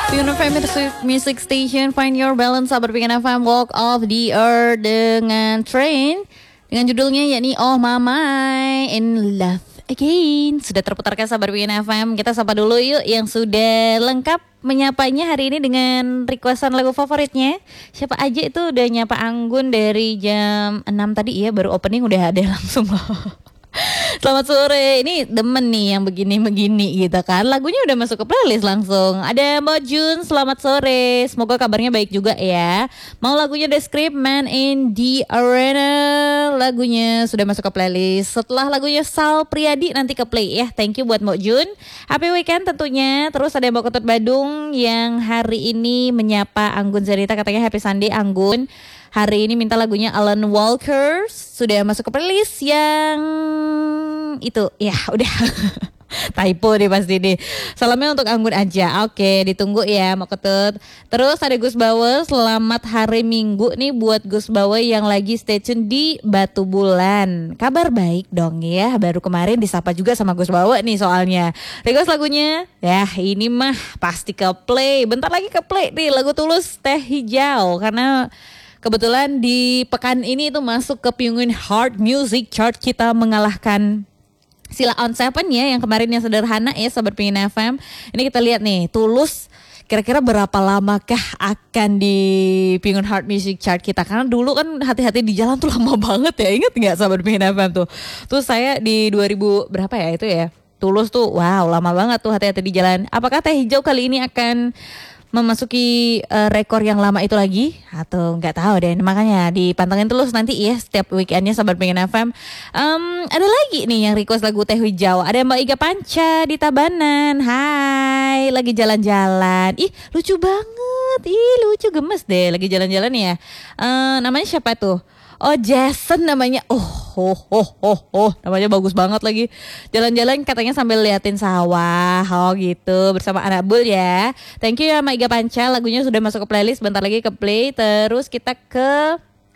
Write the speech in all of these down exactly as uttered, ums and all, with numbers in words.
Pengen F M Music Station, find your balance, sahabat Pengen F M, Walk of the Earth dengan Train dengan judulnya yakni Oh Mamai in Love Again. Sudah terputarkan sahabat Pengen F M. Kita sapa dulu yuk yang sudah lengkap menyapanya hari ini dengan requestan lagu favoritnya. Siapa aja itu udah nyapa Anggun dari jam enam tadi ya, baru opening udah ada langsung loh. Selamat sore, ini demen nih yang begini-begini gitu kan. Lagunya udah masuk ke playlist langsung. Ada Mbak Jun, selamat sore. Semoga kabarnya baik juga ya. Mau lagunya The Script, Man in the Arena. Lagunya sudah masuk ke playlist. Setelah lagunya Sal Priadi nanti ke play ya. Thank you buat Mbak Jun. Happy weekend tentunya. Terus ada Mbak Ketut Badung yang hari ini menyapa Anggun Zerita. Katanya Happy Sunday Anggun. Hari ini minta lagunya Alan Walker. Sudah masuk ke playlist yang itu. Ya udah. Typo deh pasti nih. Salamnya untuk Anggun aja. Oke, ditunggu ya Mbak Ketut. Terus ada Gus Bawe. Selamat hari Minggu nih buat Gus Bawe yang lagi stay tune di Batu Bulan. Kabar baik dong ya. Baru kemarin disapa juga sama Gus Bawe nih soalnya. Request lagunya. Ya ini mah pasti ke play. Bentar lagi ke play nih lagu Tulus Teh Hijau. Karena kebetulan di pekan ini itu masuk ke Penguin Heart Music Chart, kita mengalahkan Sila On Seven ya, yang kemarin yang sederhana ya Sobat Penguin F M. Ini kita lihat nih, Tulus kira-kira berapa lamakah akan di Penguin Heart Music Chart kita. Karena dulu kan Hati-Hati di Jalan tuh lama banget ya, inget gak Sobat Penguin F M tuh. Terus saya di dua ribu berapa ya itu ya, Tulus tuh wow lama banget tuh Hati-Hati di Jalan. Apakah Teh Hijau kali ini akan memasuki uh, rekor yang lama itu lagi atau nggak tahu deh, makanya dipantengin terus nanti ya setiap weekendnya Sahabat Pengen F M. Um, ada lagi nih yang request lagu Teh Hijau. Ada Mbak Iga Panca di Tabanan. Hai, lagi jalan-jalan. Ih lucu banget, ih lucu gemes deh lagi jalan-jalan ya. Uh, namanya siapa tuh? Oh Jason namanya. Oh, oh, oh, oh, oh, namanya bagus banget lagi. Jalan-jalan katanya sambil liatin sawah. Oh gitu, bersama anak Bul ya. Thank you ya Mbak Iga Panca. Lagunya sudah masuk ke playlist, bentar lagi ke play. Terus kita ke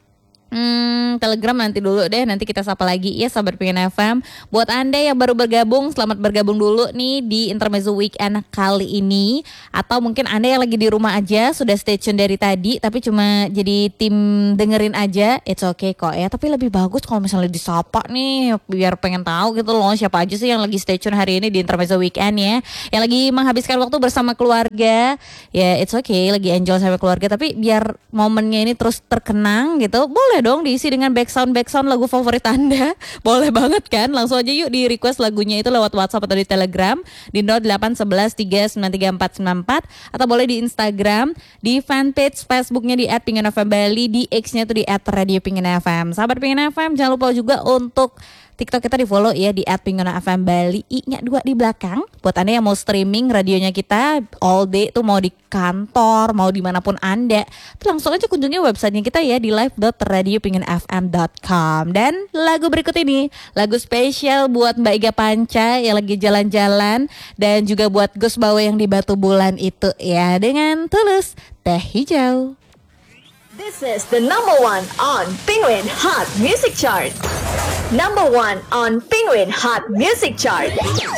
Hmm, Telegram nanti dulu deh, nanti kita sapa lagi ya Sahabat Pengen F M. Buat Anda yang baru bergabung, selamat bergabung dulu nih di Intermezzo Weekend kali ini. Atau mungkin Anda yang lagi di rumah aja, sudah stay tune dari tadi tapi cuma jadi tim dengerin aja, it's okay kok ya. Tapi lebih bagus kalau misalnya disapa nih, biar pengen tahu gitu loh siapa aja sih yang lagi stay tune hari ini di Intermezzo Weekend ya. Yang lagi menghabiskan waktu bersama keluarga, ya it's okay, lagi enjoy sama keluarga. Tapi biar momennya ini terus terkenang gitu, boleh dong diisi dengan backsound backsound lagu favorit Anda. Boleh banget kan? Langsung aja yuk di request lagunya itu lewat WhatsApp atau di Telegram di nol delapan satu satu tiga sembilan tiga empat sembilan empat, atau boleh di Instagram, di fanpage Facebooknya di et pengen f m bali, di X-nya tuh di et radio pengen f m. Sahabat Pengen F M, jangan lupa juga untuk TikTok kita di follow ya di et pengen f m bali, i-nya dua di belakang. Buat Anda yang mau streaming radionya kita all day tuh, mau di kantor, mau dimanapun Anda, tuh langsung aja kunjungi websitenya kita ya di live dot radio pengen f m dot com. Dan lagu berikut ini, lagu spesial buat Mbak Iga Panca yang lagi jalan-jalan, dan juga buat Gus Bawe yang di Batu Bulan itu ya, dengan Tulus Teh Hijau. This is the number one on Penguin Hot Music Chart. Number one on Penguin Hot Music Chart.